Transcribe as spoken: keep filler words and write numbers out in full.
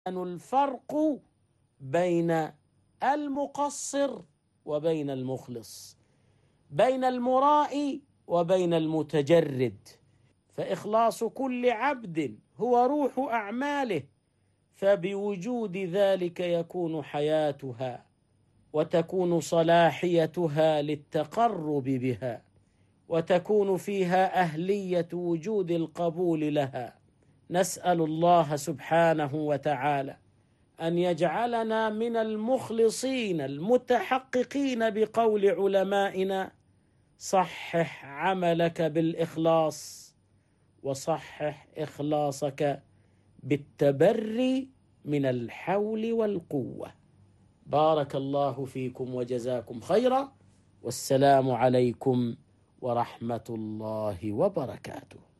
الفرق بين المقصر وبين المخلص، بين المرائي وبين المتجرد. فإخلاص كل عبد هو روح أعماله، فبوجود ذلك يكون حياتها وتكون صلاحيتها للتقرب بها، وتكون فيها أهلية وجود القبول لها. نسأل الله سبحانه وتعالى أن يجعلنا من المخلصين المتحققين بقول علمائنا: صحح عملك بالإخلاص، وصحح إخلاصك بالتبري من الحول والقوة. بارك الله فيكم وجزاكم خيرا، والسلام عليكم ورحمة الله وبركاته.